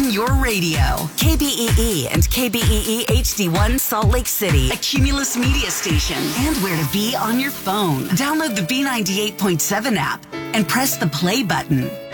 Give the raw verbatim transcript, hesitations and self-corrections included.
on your radio. K B E E and K B E E H D one Salt Lake City, a Cumulus media station, and where to be on your phone. Download the B ninety-eight point seven app and press the play button.